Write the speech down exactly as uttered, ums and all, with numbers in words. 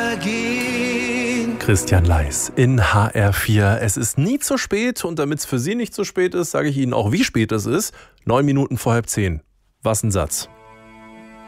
vergehen. Christian Leis in H R vier. Es ist nie zu spät und damit es für Sie nicht zu spät ist, sage ich Ihnen auch, wie spät es ist. Neun Minuten vor halb zehn. Was ein Satz.